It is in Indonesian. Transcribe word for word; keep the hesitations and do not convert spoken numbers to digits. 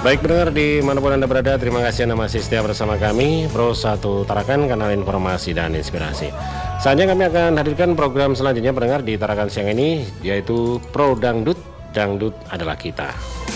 Baik pendengar dimanapun Anda berada, terima kasih Anda masih setia bersama kami Pro satu Tarakan, kanal informasi dan inspirasi. Saatnya kami akan hadirkan program selanjutnya pendengar di Tarakan siang ini, yaitu Pro Dangdut, Dangdut adalah kita.